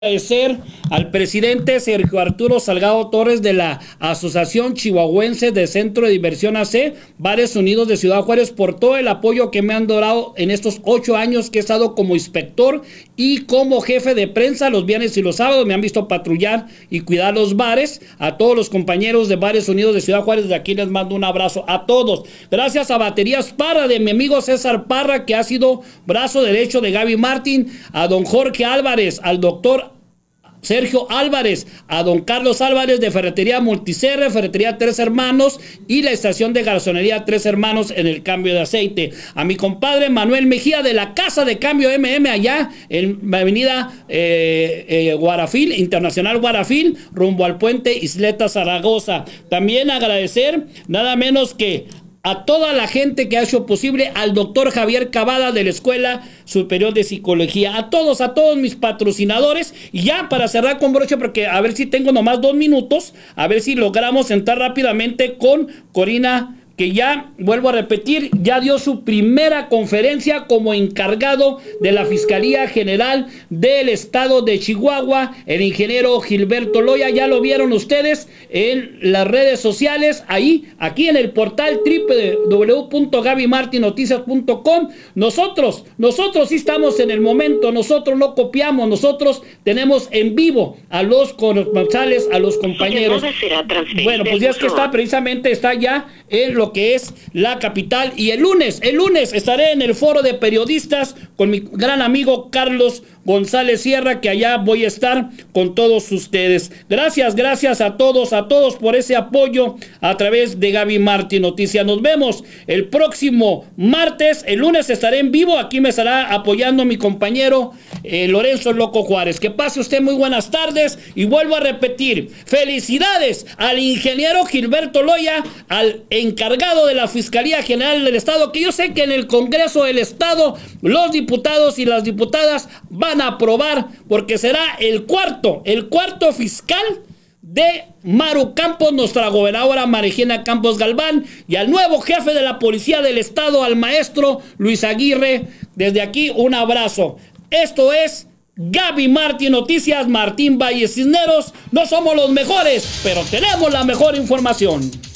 Agradecer al presidente Sergio Arturo Salgado Torres de la Asociación Chihuahuense de Centro de Diversión AC, Bares Unidos de Ciudad Juárez, por todo el apoyo que me han dado en estos 8 años que he estado como inspector y como jefe de prensa los viernes y los sábados. Me han visto patrullar y cuidar los bares. A todos los compañeros de Bares Unidos de Ciudad Juárez, de aquí les mando un abrazo a todos. Gracias a Baterías Parra de mi amigo César Parra, que ha sido brazo derecho de Gaby Martín, a don Jorge Álvarez, al doctor Sergio Álvarez, a don Carlos Álvarez de Ferretería Multicerre, Ferretería Tres Hermanos y la estación de gasonería Tres Hermanos en el cambio de aceite. A mi compadre Manuel Mejía de la Casa de Cambio MM allá en la avenida Guarafil, Internacional Guarafil, rumbo al puente Isleta Zaragoza. También agradecer nada menos que a toda la gente que ha hecho posible, al doctor Javier Cavada de la Escuela Superior de Psicología, a todos mis patrocinadores. Y ya para cerrar con broche, porque a ver si tengo nomás 2 minutos, a ver si logramos entrar rápidamente con Corina, que ya, vuelvo a repetir, ya dio su primera conferencia como encargado de la Fiscalía General del Estado de Chihuahua, el ingeniero Gilberto Loya. Ya lo vieron ustedes en las redes sociales, ahí, aquí en el portal www.gabymartinoticias.com. Nosotros sí estamos en el momento, nosotros no copiamos, nosotros tenemos en vivo a los corresponsales, a los compañeros. Bueno, pues ya es que está ya en lo que es la capital, y el lunes estaré en el foro de periodistas con mi gran amigo Carlos González Sierra, que allá voy a estar con todos ustedes. Gracias a todos por ese apoyo a través de Gaby Martín Noticias. Nos vemos el próximo martes. El lunes estaré en vivo, aquí me estará apoyando mi compañero Lorenzo Loco Juárez. Que pase usted muy buenas tardes, y vuelvo a repetir, felicidades al ingeniero Gilberto Loya, al encargado de la Fiscalía General del Estado, que yo sé que en el Congreso del Estado los diputados y las diputadas van a aprobar, porque será el cuarto fiscal de Maru Campos, nuestra gobernadora Marijena Campos Galván, y al nuevo jefe de la Policía del Estado, al maestro Luis Aguirre. Desde aquí un abrazo. Esto es Gaby Martín Noticias, Martín Valle Cisneros. No somos los mejores, pero tenemos la mejor información.